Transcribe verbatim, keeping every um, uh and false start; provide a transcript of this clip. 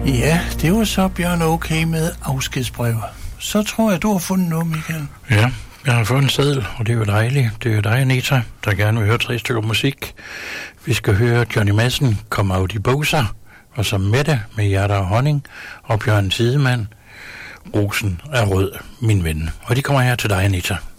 Ja, det var så Bjørn okay med afskedsbrev. Så tror jeg, du har fundet noget, Michael. Ja, jeg har fået en seddel, og det er jo dejligt. Det er jo dig, Anita, der gerne vil høre tre stykker musik. Vi skal høre Johnny Madsen, Kom out i bukser, og så Mette med Hjerter og Honning, og Bjørn Tidemand, Rosen er rød, min ven. Og de kommer her til dig, Anita.